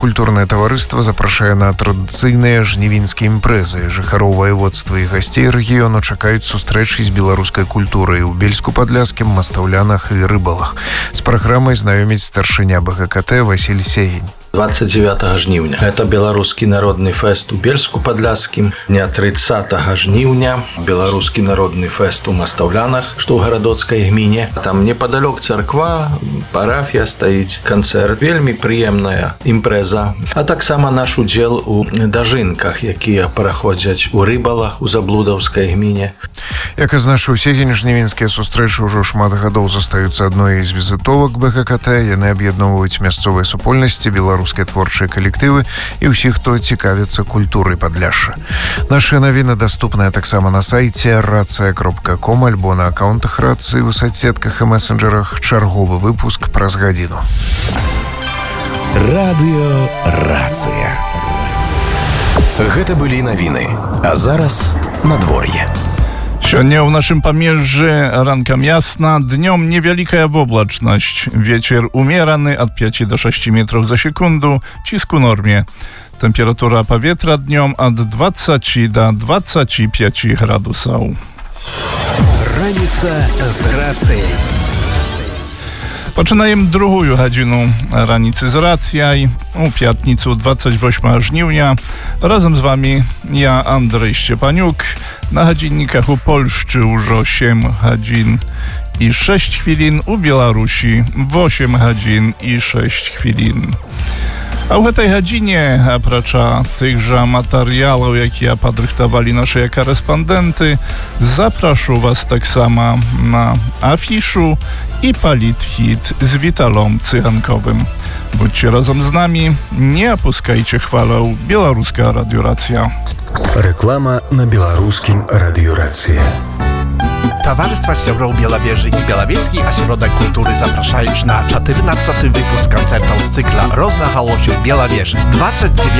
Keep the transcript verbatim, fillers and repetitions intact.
Культурнае таварыства запрашае на традыцыйныя жнівеньскія імпрэзы. Жыхароў ваеводства і гасцей рэгіёну чакаюць сустрэчы з беларускай культурай у Бельску-Падляшскім, Мастаўлянах і Рыбалах. З праграмай знаёміць старшыня БГКТ Васіль Сеень. двадцать девятого жніўня. Это беларускі народны фэст у Бельску-Падляшскім. Дня тридцатого жніўня беларускі народны фэст у Мастаўлянах, што ў гарадоцкай гміне. Там непадалёк царква, парафія стаіць, канцэрт. Вельмі прыемная імпрэза. А таксама наш удзел у дажынках, якія праходзяць у Рыбалах, у Заблудаўскай гміне. Як адзначыў Сеень, жнівеньскія сустрэчы ўжо шмат гадоў застаюцца адной з візітовак БГКТ. Яны аб'ядноўваюць мясцовыя супольнасці, беларускія творчыя калектывы і ўсіх, хто цікавіцца культурай Падляшша. Нашыя навіны даступныя таксама на сайце рацыя кропка ком альбо на аккаунтах рацыі ў соцсетках і месенджерах. Чарговы выпуск праз гадзіну. Радыё Рацыя. Гэта былі навіны. А зараз надвор'е. Сёння ў нашым памежжы ранкам ясна, днём невялікая воблачнасць. Вецер умераны ад пяці до шасці метраў за секунду, ціск у норме. Тэмпература паветра днём ад дваццаці да дваццаці пяці градусаў. Раніца з рацыяй. Пачынаем другую гадзіну раніцы з рацыяй. У пятніцу двадцать восьмого жніўня. Разам з вами я, Андрэй Шчепанюк. На гадзінніках у Польшчы ўжо сем гадзін і шэсць хвілін, у Беларусі восем гадзін і шэсць хвілін. А ў гэтай гадзіне, апрача тых жа матэрыялаў, якія падрыхтавалі нашыя карэспандэнты, запрашу вас таксама на афішу і палітхіт з Віталом Цыганковым. Будźcie разом з намі, не апускайце хвалаў. Беларуская радыёрацыя. Реклама на беларускім радыёрацыі. Towarzystwa Siebrą Białowieży i Białowieski Ośrodek Kultury zapraszają na czternasty wypust koncertów z cykla Rozmachało się w Białowieży. двадцать девятого